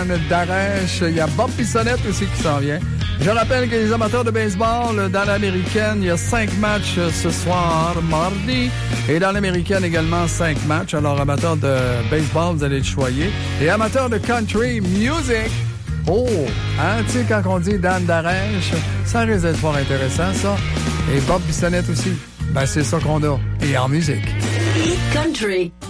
Dan Darèche. Il y a Bob Bissonnette aussi qui s'en vient. Je rappelle que les amateurs de baseball, dans l'américaine, il y a 5 matchs ce soir, mardi. Et dans l'américaine également, 5 matchs. Alors, amateurs de baseball, vous allez le choyer. Et amateurs de country music, oh, hein, tu sais, quand on dit Dan Darèche, ça risque d'être fort intéressant, ça. Et Bob Bissonnette aussi. Ben, c'est ça qu'on a. Et en musique. Country.